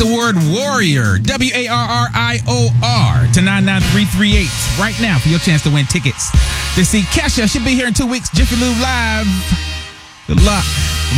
the word warrior, WARRIOR, to 99338 right now for your chance to win tickets to see Kesha. She'll be here in 2 weeks. Jiffy Lube Live. Good luck.